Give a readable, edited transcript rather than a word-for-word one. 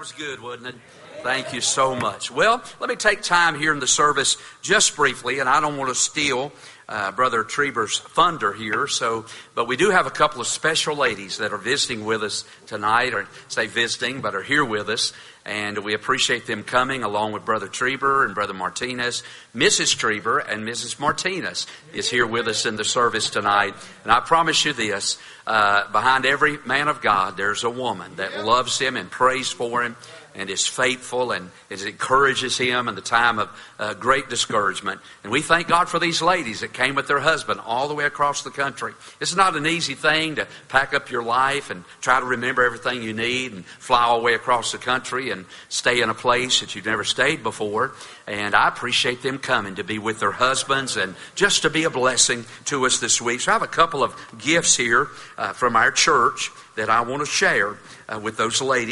was good, wasn't it? Thank you so much. Well, let me take time here in the service just briefly, and I don't want to steal Brother Trieber's thunder here. But we do have a couple of special ladies that are visiting with us tonight, or say visiting, but are here with us. And we appreciate them coming along with Brother Trieber and Brother Martinez. Mrs. Trieber and Mrs. Martinez is here with us in the service tonight. And I promise you this, behind every man of God, there's a woman that loves him and prays for him and is faithful and encourages him in the time of great discouragement. And we thank God for these ladies that came with their husband all the way across the country. It's not an easy thing to pack up your life and try to remember everything you need and fly all the way across the country and stay in a place that you've never stayed before. And I appreciate them coming to be with their husbands and just to be a blessing to us this week. So I have a couple of gifts here from our church that I want to share with those ladies.